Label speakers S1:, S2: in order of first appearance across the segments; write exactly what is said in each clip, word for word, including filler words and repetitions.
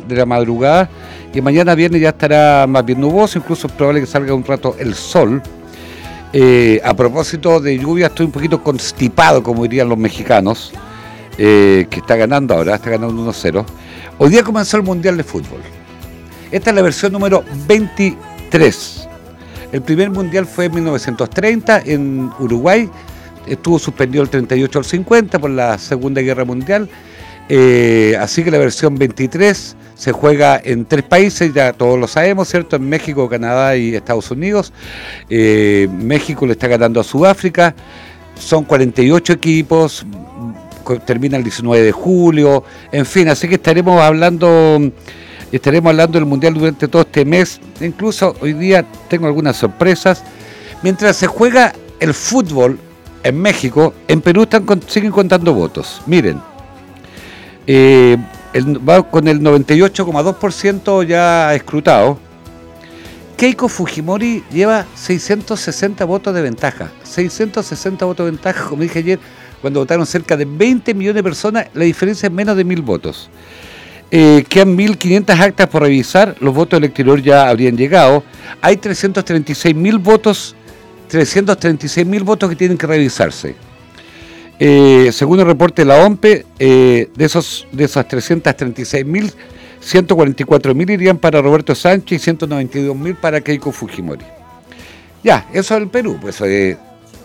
S1: de la madrugada, y mañana viernes ya estará más bien nuboso, incluso es probable que salga un rato el sol. Eh, a propósito de lluvia, estoy un poquito constipado, como dirían los mexicanos, eh, que está ganando ahora, está ganando uno cero. Hoy día comenzó el Mundial de Fútbol. Esta es la versión número veintitrés. El primer Mundial fue en mil novecientos treinta en Uruguay, estuvo suspendido el treinta y ocho al cincuenta por la Segunda Guerra Mundial, eh, así que la versión veintitrés se juega en tres países, ya todos lo sabemos, ¿cierto? En México, Canadá y Estados Unidos. Eh, México le está ganando a Sudáfrica, son cuarenta y ocho equipos, termina el diecinueve de julio, en fin, así que estaremos hablando, estaremos hablando del Mundial durante todo este mes, incluso hoy día tengo algunas sorpresas. Mientras se juega el fútbol en México, en Perú están, siguen contando votos, miren, eh, El, va con el noventa y ocho coma dos por ciento ya escrutado. Keiko Fujimori lleva seiscientos sesenta votos de ventaja. seiscientos sesenta votos de ventaja, como dije ayer, cuando votaron cerca de veinte millones de personas, la diferencia es menos de mil votos. Eh, quedan mil quinientas actas por revisar, los votos del exterior ya habrían llegado. Hay trescientos treinta y seis mil votos, trescientos treinta y seis mil votos que tienen que revisarse. Eh, según el reporte de la O M P E, eh, de esos de esas trescientos treinta y seis mil, ciento cuarenta y cuatro mil irían para Roberto Sánchez y ciento noventa y dos mil para Keiko Fujimori. Ya, eso es el Perú, pues eh,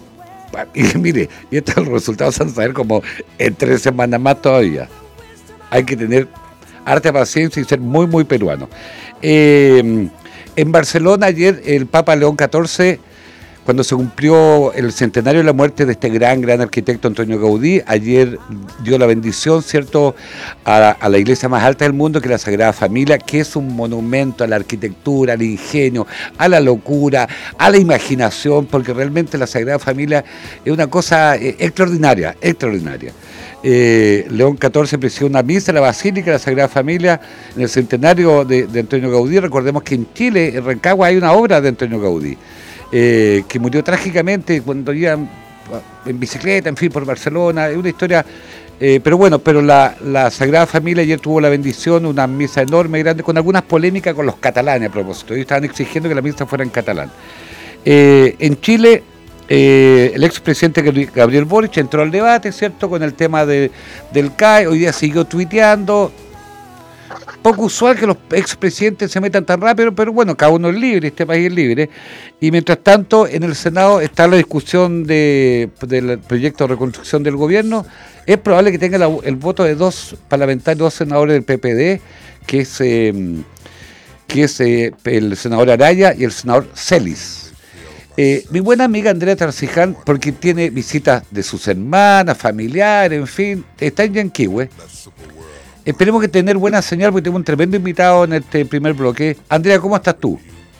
S1: y mire, y estos resultados se van a saber como en tres semanas más todavía. Hay que tener harta paciencia y ser muy, muy peruano. Eh, en Barcelona ayer el Papa León catorce, cuando se cumplió el centenario de la muerte de este gran, gran arquitecto Antonio Gaudí, ayer dio la bendición, ¿cierto?, a la, a la iglesia más alta del mundo, que es la Sagrada Familia, que es un monumento a la arquitectura, al ingenio, a la locura, a la imaginación, porque realmente la Sagrada Familia es una cosa eh, extraordinaria, extraordinaria. Eh, León catorce presidió una misa en la Basílica de la Sagrada Familia en el centenario de, de Antonio Gaudí. Recordemos que en Chile, en Rancagua, hay una obra de Antonio Gaudí. Eh, que murió trágicamente cuando iba en bicicleta, en fin, por Barcelona. Es una historia, eh, pero bueno, pero la, la Sagrada Familia ayer tuvo la bendición, una misa enorme, grande, con algunas polémicas con los catalanes a propósito. Ellos estaban exigiendo que la misa fuera en catalán. Eh, en Chile, eh, el expresidente Gabriel Boric entró al debate, ¿cierto?, con el tema de, del C A E. Hoy día siguió tuiteando. Poco usual que los expresidentes se metan tan rápido, pero bueno, cada uno es libre, este país es libre. Y mientras tanto, en el Senado está la discusión de, del proyecto de reconstrucción del gobierno. Es probable que tenga la, el voto de dos parlamentarios, dos senadores del P P D, que es, eh, que es eh, el senador Araya y el senador Celis. Eh, mi buena amiga Andrea Tarciján, porque tiene visitas de sus hermanas, familiares, en fin, está en Yanquihue. Esperemos que tener buena señal, porque tengo un tremendo invitado en este primer bloque. Andrea, ¿cómo estás tú?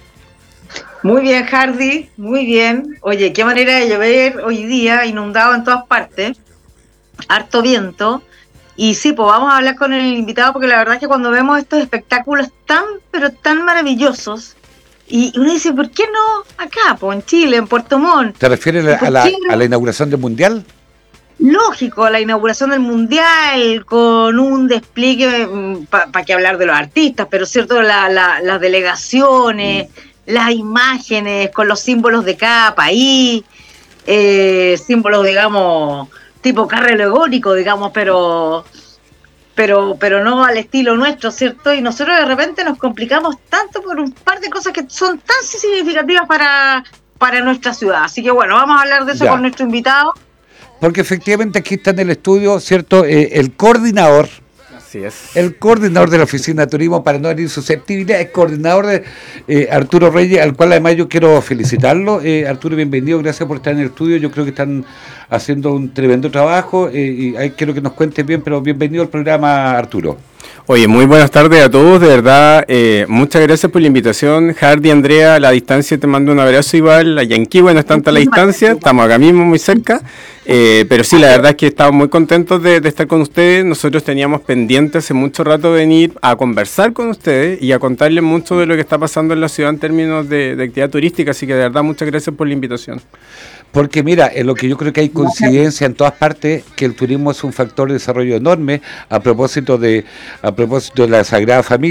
S2: Muy bien, Hardy, muy bien. Oye, qué manera de llover hoy día, inundado en todas partes, harto viento. Y sí, pues vamos a hablar con el invitado, porque la verdad es que cuando vemos estos espectáculos tan, pero tan maravillosos, y uno dice, ¿por qué no acá, pues en Chile, en Puerto Montt?
S1: ¿Te refieres a la, a la inauguración del Mundial?
S2: Lógico, la inauguración del Mundial con un despliegue, para pa que hablar de los artistas, pero cierto, la, la, las delegaciones, mm. las imágenes con los símbolos de cada país, eh, símbolos, digamos, tipo carro alegórico, digamos, pero, pero, pero no al estilo nuestro, ¿cierto? Y nosotros de repente nos complicamos tanto por un par de cosas que son tan significativas para, para nuestra ciudad. Así que bueno, vamos a hablar de eso ya con nuestro invitado.
S1: Porque efectivamente aquí está en el estudio, ¿cierto?, eh, el coordinador,
S3: así es,
S1: el coordinador de la Oficina de Turismo, para no herir susceptibilidad, el coordinador de eh, Arturo Reyes, al cual además yo quiero felicitarlo. Eh, Arturo, bienvenido, gracias por estar en el estudio. Yo creo que están haciendo un tremendo trabajo eh, y ahí quiero que nos cuentes bien, pero bienvenido al programa, Arturo.
S3: Oye, muy buenas tardes a todos, de verdad, eh, muchas gracias por la invitación. Hardy, Andrea, a la distancia te mando un abrazo igual, a Yanquihue no es tanta la distancia, estamos acá mismo muy cerca, eh, pero sí, la verdad es que estamos muy contentos de, de estar con ustedes. Nosotros teníamos pendiente hace mucho rato venir a conversar con ustedes y a contarles mucho de lo que está pasando en la ciudad en términos de, de actividad turística, así que de verdad muchas gracias por la invitación.
S1: Porque mira, en lo que yo creo que hay coincidencia en todas partes, que el turismo es un factor de desarrollo enorme, a propósito de a propósito de la Sagrada Familia.